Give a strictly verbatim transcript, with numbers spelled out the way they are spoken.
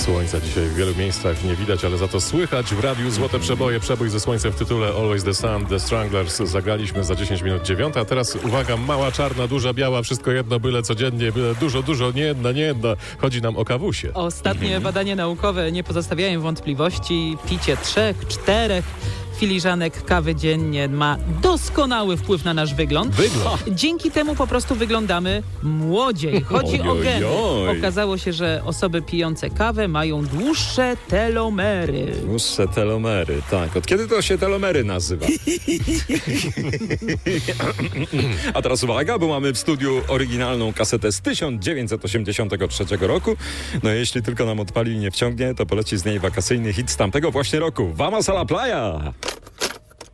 Słońca dzisiaj w wielu miejscach nie widać, ale za to słychać w radiu Złote Przeboje. Przebój ze słońcem w tytule Always the Sun, The Stranglers. Zagraliśmy za dziesięć minut dziewiąta, a teraz uwaga, mała, czarna, duża, biała, wszystko jedno, byle codziennie, byle dużo, dużo, nie jedna, nie jedna. Chodzi nam o kawusie. Ostatnie Mhm. badania naukowe nie pozostawiają wątpliwości. Picie trzech, czterech filiżanek kawy dziennie ma doskonały wpływ na nasz wygląd. Wygląd. Dzięki temu po prostu wyglądamy młodziej. Chodzi o geny. Ojojoj. Okazało się, że osoby pijące kawę mają dłuższe telomery. Dłuższe telomery, tak. Od kiedy to się telomery nazywa? A teraz uwaga, bo mamy w studiu oryginalną kasetę z tysiąc dziewięćset osiemdziesiątego trzeciego roku. No jeśli tylko nam odpali i nie wciągnie, to poleci z niej wakacyjny hit z tamtego właśnie roku. Vamos a la playa!